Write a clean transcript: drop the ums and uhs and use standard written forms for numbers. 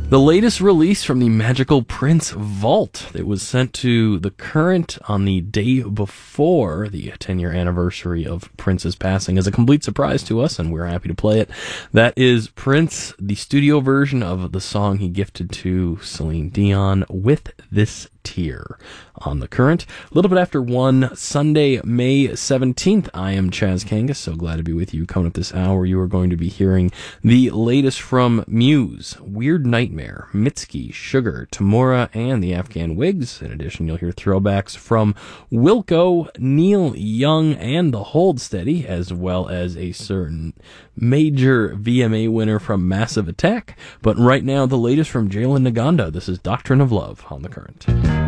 The latest release from the Magical Prince Vault. It was sent to The Current on the day before the 10-year anniversary of Prince's passing as a complete surprise to us, and we're happy to play it. That is Prince, the studio version of the song he gifted to Celine Dion, With This Tear, on The Current. A little bit after 1, Sunday, May 17th. I am Chaz Kangas, so glad to be with you. Coming up this hour, you are going to be hearing the latest from Muse, Weird Nightmare, Mitski, Sugar, Tamura, and the Afghan Wigs. In addition, you'll hear throwbacks from Wilco, Neil Young, and the Hold Steady, as well as a certain major VMA winner from Massive Attack. But right now, the latest from Jalen Naganda. This is Doctrine of Love on The Current.